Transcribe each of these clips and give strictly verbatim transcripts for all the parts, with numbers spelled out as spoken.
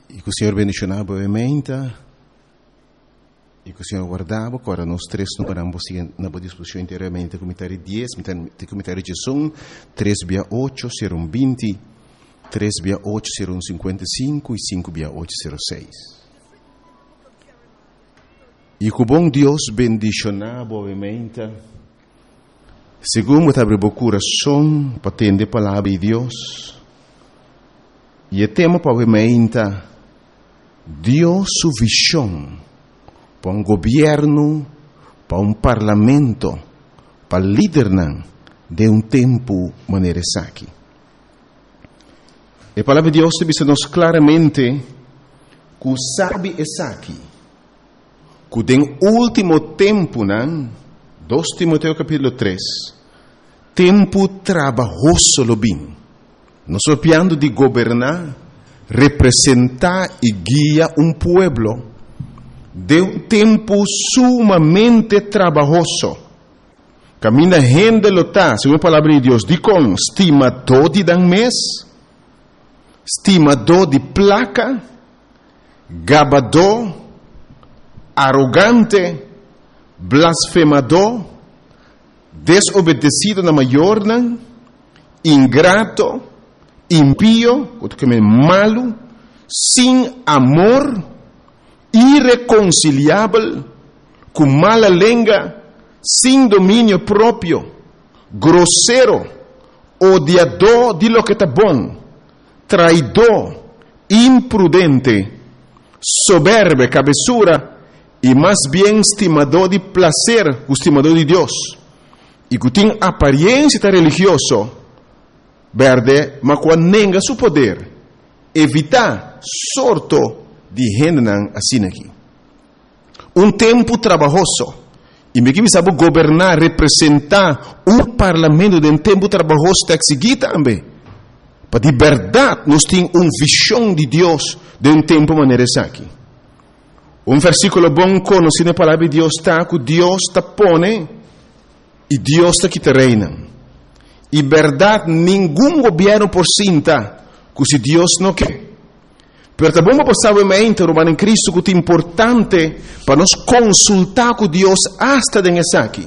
E que o Senhor bendicionava brevemente, e que o Senhor guardava, agora nós três não paramos na boa disposição inteiramente, comitário dez, comitário de som, três via oito, serão vinte, três via oito, serão cinquenta e cinco, e cinco via oito, serão seis. E que o bom Deus bendicionava brevemente, segundo abre o coração, para atender a palavra de Deus, e o tema brevemente, Deus sua visão para um governo, para um parlamento, para liderar de um tempo maneira aqui. A palavra de Deus diz-nos claramente que sabe essa aqui, que no último tempo, dois Timoteo capítulo três, tempo trabalhoso lo bem. Nós estamos falando de governar, representar e guiar um pueblo de um tempo sumamente trabalhoso. Camina gente lota, segundo a palavra de Deus, de com estimador de dan mês, estimador de placa, gabador, arrogante, blasfemador, desobedecido na maior, ingrato, impío, malo, sem amor, irreconciliável, com mala língua, sem domínio próprio, grosseiro, odiador de lo que está bom, traidor, imprudente, soberbo, cabeçura, e mais bem estimador de prazer, estimador de Deus, e que tem aparência religiosa, verde, mas quando nega seu poder, evitar sorto de gente assim aqui. Um tempo trabalhoso. E me que sabe governar, representar um parlamento de um tempo trabalhoso está aqui também. Para de verdade, nós temos uma visão de Deus de um tempo maneira aqui. Um versículo bom conhecido na palavra de Deus está que Deus está pone e Deus está que te reina. E verdade, nenhum governo por cinta, que se Deus não quer. Pero também vamos passar o momento, Romano em Cristo, que é importante para nós consultar com Deus hasta nessa aqui.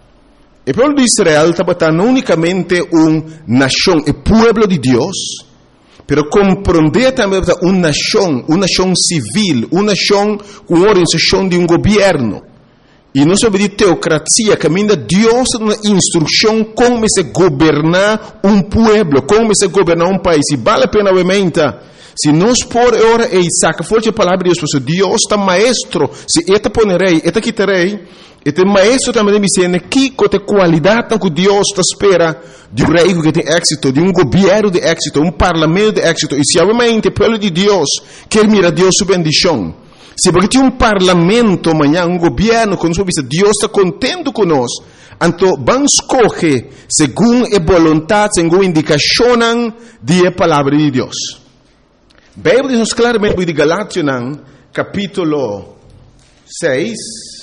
O povo de Israel estava não unicamente uma nação, o povo de Deus, pero compreender também uma nação, uma nação civil, uma nação com organização de um governo. E não sobre de teocracia, caminha Deus uma instrução como se governar um povo, como se governar um país. E vale a pena, obviamente, se nós por hora e saca forte a palavra de Deus, porque Deus está maestro, se eta ponerei, eta quitarei, este maestro também me ensina que com a qualidade que Deus está espera de um rei que tem êxito, de um governo de êxito, um parlamento de êxito. E se obviamente o povo de Deus quer mirar Deus sua bendição, se porque tem um parlamento amanhã, um governo, com Deus está contente conosco, então vamos escolher segundo a vontade, segundo a indicação da palavra de Deus. A Bíblia diz claramente de Galátias, capítulo seis,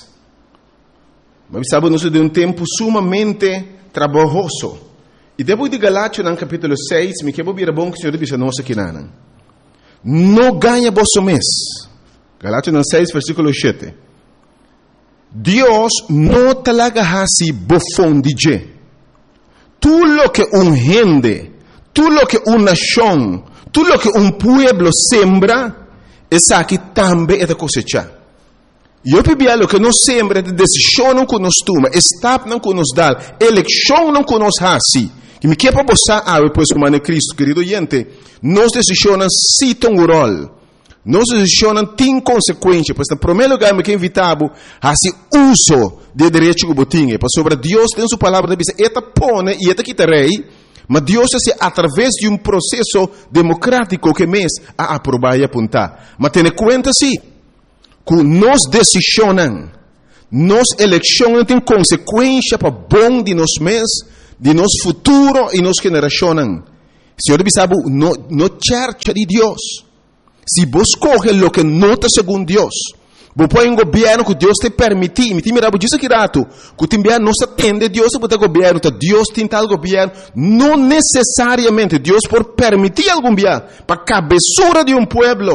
mas sabemos de um tempo sumamente trabalhoso. E depois de Galátias, capítulo seis, me quero vir a bom que o Senhor diz a nós aqui, não ganha vosso mês. Galátias seis, versículo sete. Deus não te laga assim bofão de je. Tudo lo que um gente, tudo lo que uma nação, tudo lo que um pueblo sembra, essa aqui também é da cosecha. E eu pedi lo que nós sembra, de decisão não que nós toma, estado não que nós dá, eleição não que nós assim. Que me quer para você, ah, depois como é Cristo, querido gente, nós decisões citam o rol. Nós decisões têm consequências, pois, no primeiro lugar, me quer invitar a esse uso de direito que botinha, para sobre Deus tem sua palavra, diz, eta pone e eta quitarei, mas Deus é através de um processo democrático que mês a aprovar e apontar. Mas tenha conta sim, que nós decisões, nós eleições têm consequências para bom de nós mês, de nosso futuro e nossa geração. Senhor, sabe, no, no church de Deus. Se você coge lo que não está segundo Deus, você põe um governo que Deus te permite, me mira, diz aqui rato, que o governo não se atende, Deus pode governo, Deus tem tal governo, não necessariamente Deus por permitir algum governo, para a cabeçura de um pueblo,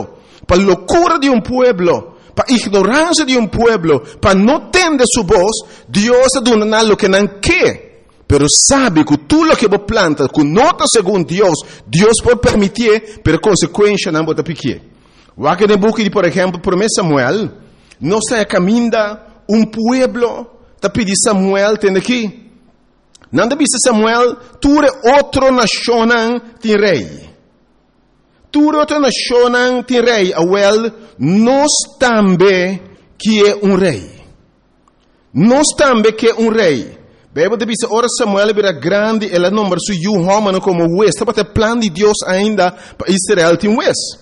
para a loucura de um pueblo, para a ignorância de um pueblo, para não tender sua voz, Deus está dando algo que não quer. Pero sabe que tudo o que você planta, que nota segundo Deus, Deus pode permitir, pero consequência não pode pequer. O aqui no book de, por exemplo, primeiro Samuel, não está caminhando um pueblo, está pedindo Samuel, tem aqui. Não deve ser Samuel, tu é outra nação tem rei. Tu é outra nação tem rei. Awel, nós também que é um rei. Nós também que é um rei. Bebe deve ser ora Samuel era grande, ela número su you homem como o West. Está plano de Deus ainda para Israel tem West.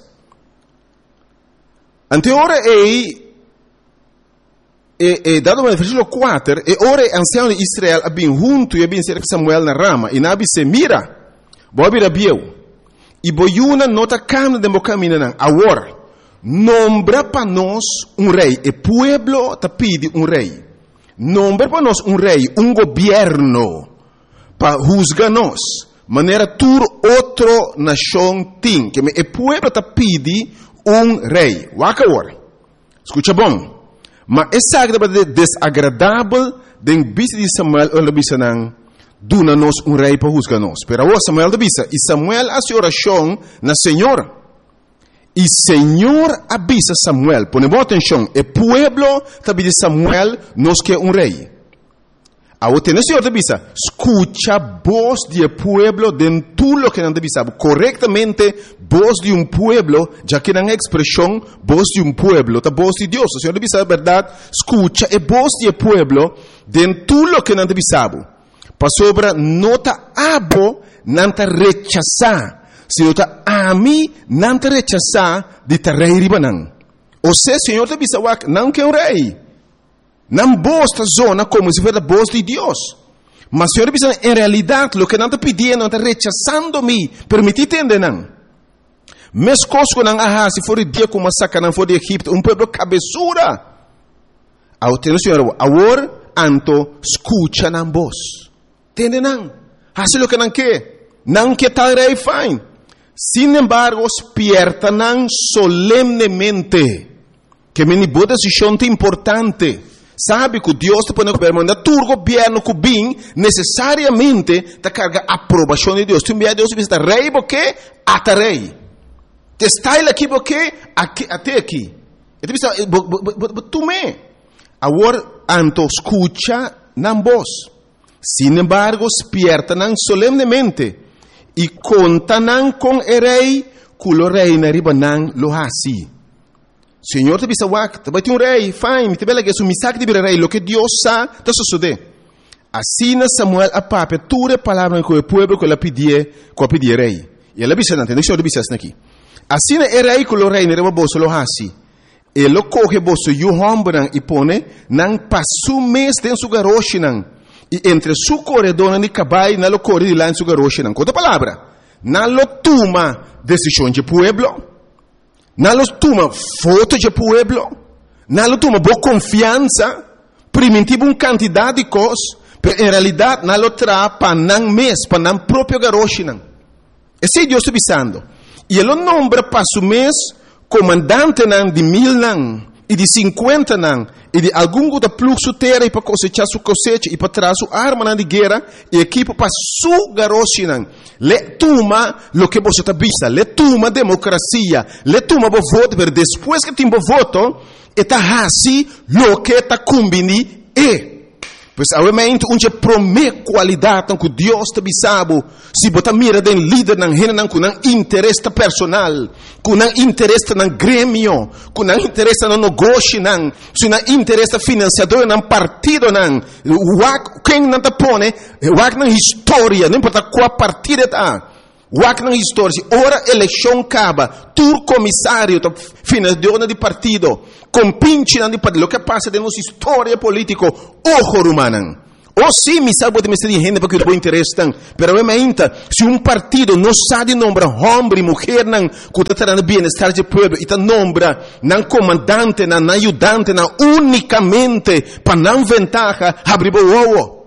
Ante ora é E, e dado no versículo quatro, e ora ancião de Israel abin junto e abin cerca Samuel na rama, e nabi se mira, bobi rabieu, e boiuna nota cam de mocamina nan, agora, nombra para nós um rei, e pueblo te pide um rei, nombra para nós um rei, um governo, para juzgar nós, maneira tur outro nação tem, que e pueblo te pide um rei, waka agora, escuta bom, mas essa é desagradável de vista de Samuel ou de vista não duna nos um rei para juzgar nós. Pero o Samuel de vista e Samuel hace oração na Senhor e Senhor avisa Samuel. Ponemos atenção, o pueblo também de Samuel nos quer um rei. Ao ter o Senhor de vista, escucha a voz do pueblo de tudo o que não deve saber corretamente. Voz de um pueblo, já que não é expressão, voz de um pueblo, a voz de Deus. O Senhor deve saber a verdade, escucha a voz do pueblo de tudo o que não deve saber. Para sobre nota abo, não te rechazar. Se nota ami, não te rechazar de te rei ribanan. Ou seja, o Senhor deve saber, não quer um rei. Não bosta zona como se fosse a voz de Deus. Mas o Senhor deve saber, em realidade, o que não te pedindo, não te rechazando-me, permitir entender não. Mes coisas não há se for dia como saca não for de Egipto, um povo cabeçura. Ao ter o Senhor, agora anto escucha na voz. Entende não? Hace lo que não quer, não quer tal rei fine. Sin embargo, despierta não solemnemente. Que me boa decisão importante. Sabe que Deus te põe no governo, mas tu governo que bem necessariamente te carga a aprovação de Deus. Tu envia Deus e diz, rei porque ata rei. Te está aqui porque até aqui. E tu diz, tu me. Agora, anto escucha na voz. Sin embargo, despierta não solemnemente e conta não com o rei, que o rei na riba não lo hasi. Senhor te bisa wak, te bati um rei, fine, te bela que su misak de rei, lo que Deus sa, te sucede. Assim Samuel a pape, ture palavra com o povo que ela pedia, que pedia rei. E ela bisa não, deixa eu bisa aqui. Assim é rei que o rei na riba bolso lo hasi. Ele coge bolso e o hombran e pone, não passo mês dentro su garoche não. E entre su corredor e cabai, não lo corre de lá em su garoche não. Outra palavra, não lo toma decisão de pueblo. Não lo toma foto de pueblo, não lo toma boa confiança, primitivo um quantidade de coisas, mas em realidade não lo traz para não mês, para não próprio garoche não. Esse é Deus está avisando. E ele nombra para su mês comandante não de mil não, e de cinquenta não, e de algum outro fluxo terra para cosechar sua cosecha e para trazer sua arma não de guerra e equipo para su garoche não. Le toma lo que você está vista, le toma democracia, le toma o voto, mas depois que tem o voto, está assim lo que está combini e. Pois obviamente onde promete qualidade que Deus te bisabo, se você mira den líder não rena não com interesse personal, com interesse no grêmio, com interesse no negócio não, se não interesse financiador não partido não, o quem não te põe, o na história, não importa qual partido está. Wak na história, ora eleição acaba, tur comissário, financiador de partido, compinche de partido, o que passa de nossa história política, ojo rumanan. Ou sim, me sabe de me ser de gente porque eu interesse tan, pero obviamente, se um partido não sabe nombrar homem e mulher não, que está no bem-estar do povo, e está nombra não comandante, não ajudante, não unicamente para não ventaja, abre o ovo.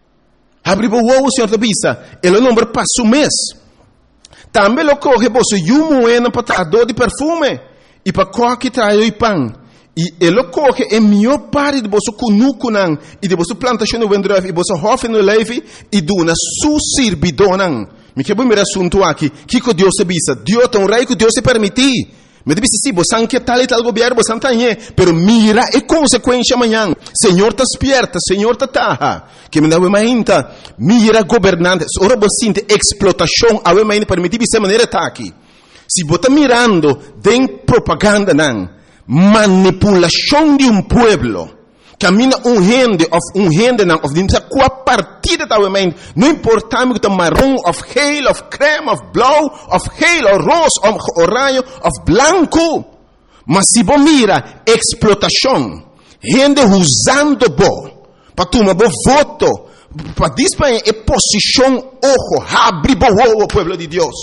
Abre o ovo, senhor da bisa, ele nombra passo mês. Também lo coge você e um moeda para dor de perfume. e para coque trai o pão. E ele coque é melhor parte de você cunucunan e de você plantação no vendrove e você hofe no leve e duna su sirbidonan. Me que bom me assunto aqui. Que que Deus se bisa? Deus tão rei que Deus se permitir. Me disse sim, você não quer tal e tal governo, você não tem, pero mira é consequência amanhã. Senhor tá esperta, Senhor tá taha. Que me dá uma ainda, mira governante, ora você sente explotação, a uma ainda permitir de maneira tá aqui. Se você tá mirando, tem propaganda não, manipulação de um pueblo. Camina um rende, of um rende não, of dimsa qua partida da uma não importa me que tá marrom, of geel, of creme, of blau, of geel, of rosa, of orange, of blanco. Mas se você mira explotação, rende usando bo, para tomar bo voto, para disparar é posição, ojo, abre bo o pueblo de Deus.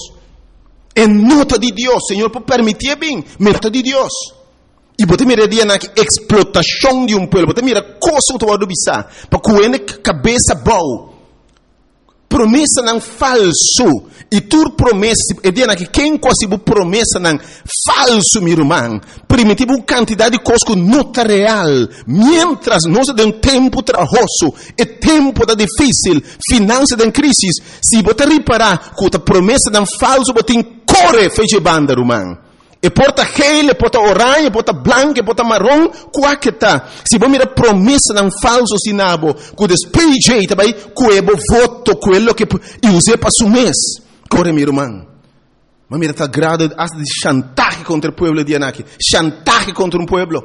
É nota de Deus, Senhor, por permitir bem, nota de Deus. E você mira dia na explotação de um pueblo, você mira coisa que você bisa, para coene cabeça boa, promessa não falso, e tu promessa, e dia na que quem quase promessa não falso, meu irmão, primitivo uma quantidade de coisas que não está real, mientras nós de um tempo trabalhoso, e tempo da difícil, finança da crise, se você reparar que a promessa não falso, você corre, fez banda, irmão. E porta gel, e porta orange, e porta branco, e porta marrom, qual que tá? Se você mira promessa não falso sinabo, que despeje, também, que é voto, que é o que eu usei para o mês. Corre, meu irmão. Mas mira, tá grado de chantagem contra o povo de Anaki. Chantagem contra um povo.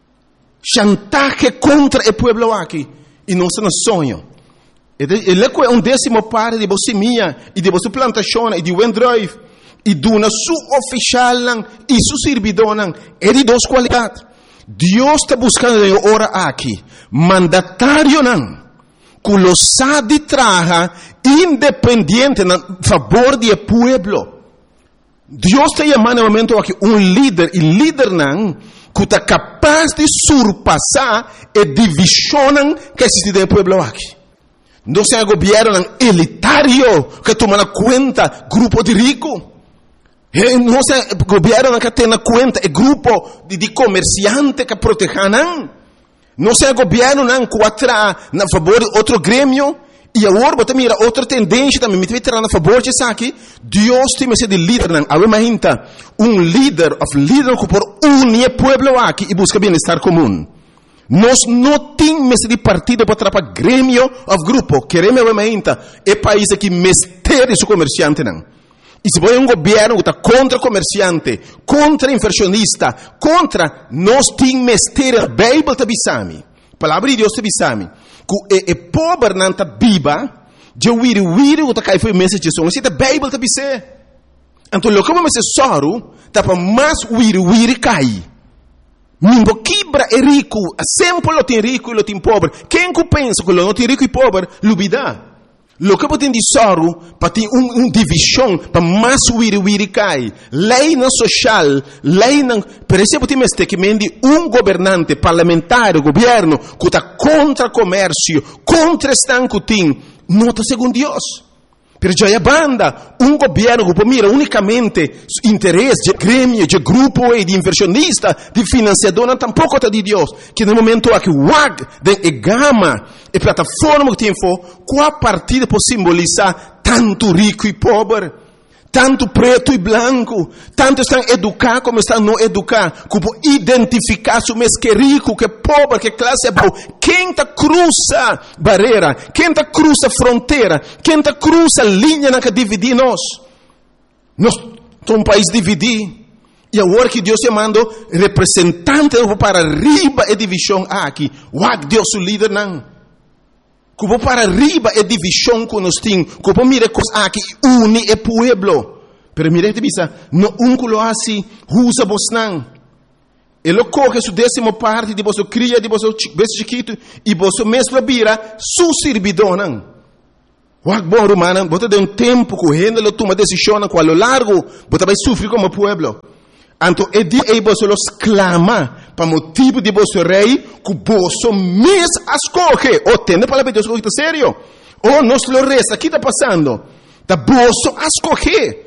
Chantagem contra o povo aqui. E não se nos sonho. Ele é um décimo parte de você minha, e de você plantação, e de Wendrive. E duna su oficial e su servidor é de duas qualidades. Deus está buscando ora aqui mandatário não, que lo sabe traja independente a favor do povo. Deus está chamando no momento aqui um líder e líder não que está capaz de surpassar a divisão que existe no povo aqui. Não é um governo elitário que toma conta grupo de ricos. Não é o governo que tem na conta é grupo de, de comerciantes que protegem. Não é o governo que atrai a favor de outro grêmio. E agora você mira outra tendência também. Me vai a favor disso aqui. Deus tem que ser de líder. Imagina um líder, um líder que por unir o povo aqui e busca bem-estar comum. Nós não temos de partido para atrapalhar grêmio ou grupo. Queremos imagina é país que mestre o comerciante não. E se você é um governo que está contra comerciante, contra inversionista, contra, nós temos mestre, a Bíblia está bisami. A palavra de Deus está bisami. Que é pobre não está biba, de wiri wiri que está caindo foi mensagem, se a Bíblia está bisami. Então, o que eu me soro, está para mais wiri wiri cair. Nimbo quebra é rico, sempre lo tem rico e lo tem pobre. Quem que pensa que lo não tem rico e pobre, lubida. Lo que você tem de soro, para ter uma um divisão, para mais wiri wiri cai. Lei não social, lei não... Por exemplo, tem este que mende um governante parlamentar, governo, que está contra comércio, contra estanco tem, não está segundo Deus. Pero já é banda, um governo que mira unicamente interesse de grêmio, de grupo e de inversionista, de financiador, não tampouco está de Deus. Que no momento aqui, o W A G, de gama e plataforma que tem for, qual partida pode simbolizar tanto rico e pobre, tanto preto e branco, tanto estão educados como estão não educados, que pode identificar se o mês que é rico, que é pobre, que classe é boa. Quem está cruza barreira, quem está cruza fronteira, quem está cruza linha na que divide nós. Nós somos um país dividido. E agora que Deus te mandou representante para arriba a divisão aqui. Uau, Deus o líder não. Que vou para arriba a divisão que nós temos. Que vou mirar coisas aqui, une o pueblo. Pero mire te bisa, no um que lo assim, usa vos não. Ele coge sua décima parte de vosso cria, de vosso beijo chiquito, e vosso mesmo vira su servidor não. Uau, bom romano, você tem um tempo que o rende lo toma decisão, com a lo largo, você vai sofrer como pueblo. Então, é dia que você los clama para motivo de vosso rei, que você mesmo escolhe. Ou tem a palavra de Deus que está sério? Ou nós lo resta, o que está passando? Da você escolhe.